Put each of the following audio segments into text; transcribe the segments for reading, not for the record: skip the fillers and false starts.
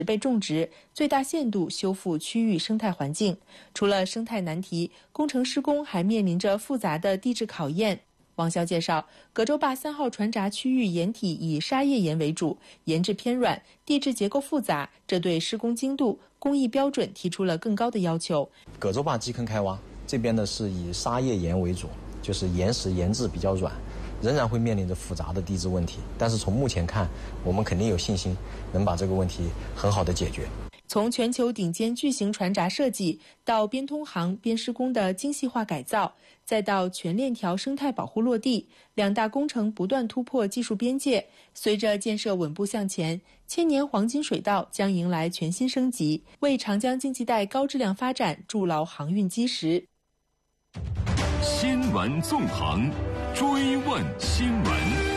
倍种植，最大限度修复区域生态环境。除了生态难题，工程施工还面临着复杂的地质考验。王潇介绍，葛洲坝3号船闸区域岩体以砂叶岩为主，岩质偏软，地质结构复杂，这对施工精度、工艺标准提出了更高的要求。 葛洲坝基坑开挖这边呢是以砂叶岩为主，就是岩石岩质比较软，仍然会面临着复杂的地质问题。但是从目前看，我们肯定有信心能把这个问题很好的解决。 从全球顶尖巨型船闸设计到边通航边施工的精细化改造，再到全链条生态保护落地，两大工程不断突破技术边界。随着建设稳步向前，千年黄金水道将迎来全新升级，为长江经济带高质量发展筑牢航运基石。 新闻纵横，追问新闻。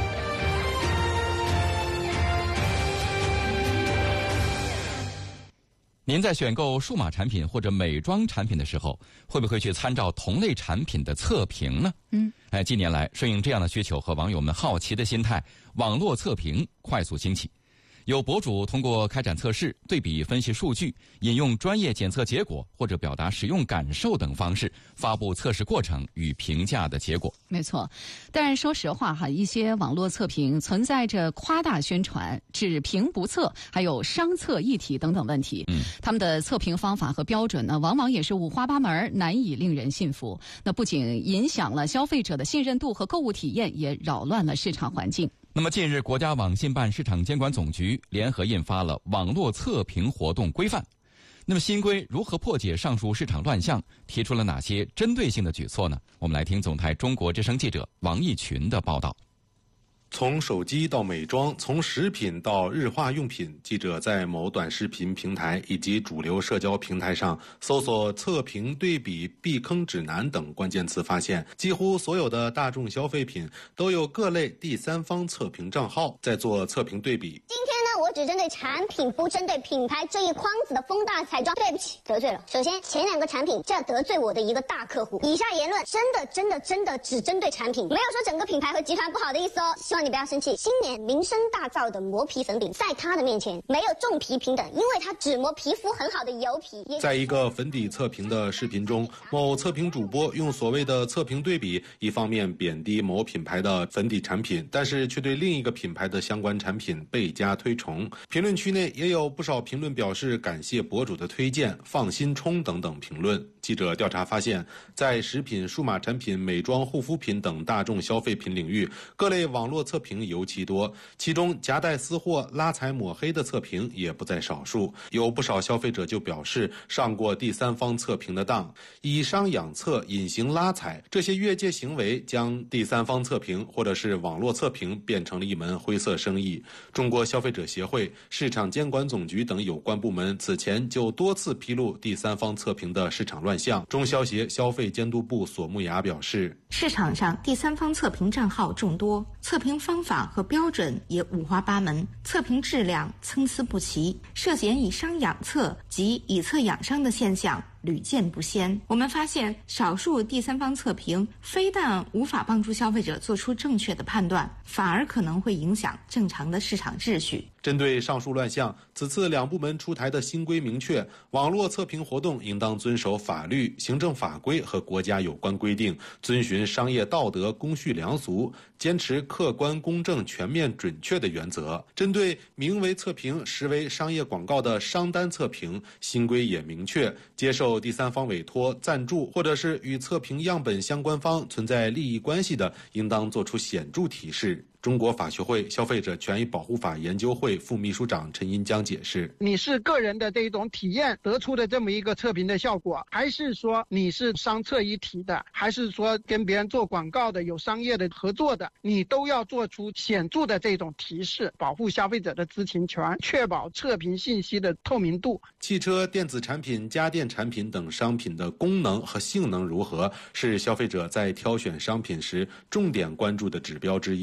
您在选购数码产品或者美妆产品的时候，会不会去参照同类产品的测评呢？近年来顺应这样的需求和网友们好奇的心态，网络测评快速兴起。有博主通过开展测试、对比分析数据、引用专业检测结果或者表达使用感受等方式，发布测试过程与评价的结果。 没错，但是说实话一些网络测评存在着夸大宣传、只评不测，还有商测议题等等问题。他们的测评方法和标准呢，往往也是五花八门，难以令人信服。那不仅影响了消费者的信任度和购物体验，也扰乱了市场环境。 那么近日，国家网信办市场监管总局联合印发了网络测评活动规范。那么新规如何破解上述市场乱象，提出了哪些针对性的举措呢？我们来听总台中国之声记者王毅群的报道。 从手机到美妆，从食品到日化用品，记者在某短视频平台以及主流社交平台上搜索测评、对比、避坑指南等关键词，发现几乎所有的大众消费品都有各类第三方测评账号在做测评对比。 今天呢，我只针对产品，不针对品牌这一筐子的风大彩妆。对不起，得罪了。首先，前2个产品，这得罪我的一个大客户。以下言论真的只针对产品，没有说整个品牌和集团不好的意思哦。希望你不要生气。新年名声大噪的磨皮粉饼，在他的面前没有重皮平等，因为他只磨皮肤很好的油皮。 在一个粉底测评的视频中，某测评主播用所谓的测评对比，一方面贬低某品牌的粉底产品，但是却对另一个品牌的相关产品倍加推崇。评论区内也有不少评论表示感谢博主的推荐、放心冲等等评论。记者调查发现，在食品、数码产品、美妆、护肤品等大众消费品领域，各类网络测评尤其多，其中夹带私货、拉踩抹黑的测评也不在少数。有不少消费者就表示上过第三方测评的当，以商养测、隐形拉踩这些越界行为，将第三方测评或者是网络测评变成了一门灰色生意。中国消费者协会、市场监管总局等有关部门此前就多次披露第三方测评的市场乱象。中消协消费监督部索木雅表示， 市场上第三方测评账号众多，测评方法和标准也五花八门，测评质量参差不齐，涉嫌以商养测及以测养商的现象屡见不鲜。我们发现，少数第三方测评非但无法帮助消费者做出正确的判断，反而可能会影响正常的市场秩序。 针对上述乱象，此次两部门出台的新规明确，网络测评活动应当遵守法律、行政法规和国家有关规定，遵循商业道德、公序良俗，坚持客观、公正、全面、准确的原则。针对名为测评实为商业广告的商单测评，新规也明确，接受第三方委托、赞助或者是与测评样本相关方存在利益关系的，应当作出显著提示。中国法学会消费者权益保护法研究会副秘书长陈银江解释， 你是个人的这一种体验得出的这么一个测评的效果，还是说你是商测一体的，还是说跟别人做广告的，有商业的合作的，你都要做出显著的这种提示，保护消费者的知情权，确保测评信息的透明度。 汽车、电子产品、家电产品等商品的功能和性能如何，是消费者在挑选商品时重点关注的指标之一。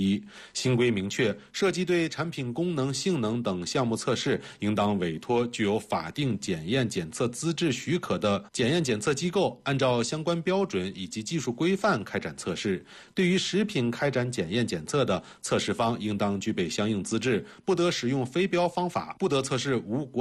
新规明确，涉及对产品功能、性能等项目测试，应当委托具有法定检验检测资质许可的检验检测机构，按照相关标准以及技术规范开展测试。对于食品开展检验检测的，测试方应当具备相应资质，不得使用非标方法，不得测试无国